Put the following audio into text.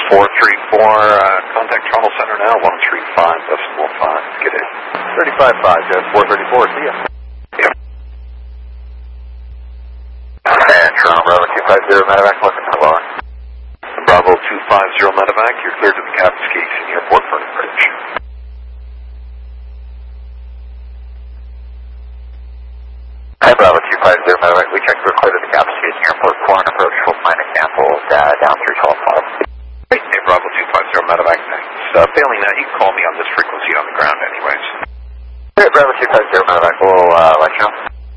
434, contact Toronto Center now, 135.5. Get in. 35.5, Jeff, 434, see ya. Yep. And Toronto Bravo 250, medevac, looking for Lower. Bravo 250 medevac, you're cleared to the captain's gate in the airport for an bridge. Hi, Bravo 250 medevac, we checked we're clear to the captain's gate in the airport for an approach, we'll find a cancel down 312. Hey, Bravo 250 medevac, thanks. Failing that, you can call me on this frequency on the ground anyways.